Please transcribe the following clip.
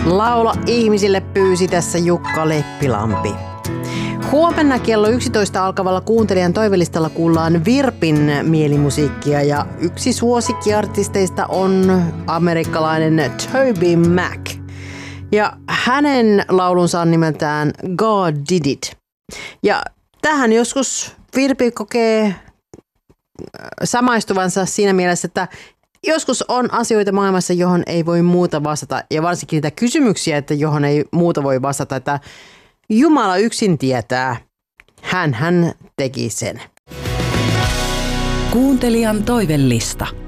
Laula ihmisille pyysi tässä Jukka Leppilampi. Huomenna kello 11 alkavalla kuuntelijan toivelistalla kuullaan Virpin mielimusiikkia ja yksi suosikkiartisteista on amerikkalainen Toby Mac. Ja hänen laulunsa on nimeltään God Did It. Ja tähän joskus Virpi kokee samaistuvansa siinä mielessä, että joskus on asioita maailmassa, johon ei voi muuta vastata. Ja varsinkin niitä kysymyksiä, että johon ei muuta voi vastata. Että Jumala yksin tietää. Hän teki sen. Kuuntelijan toivellista.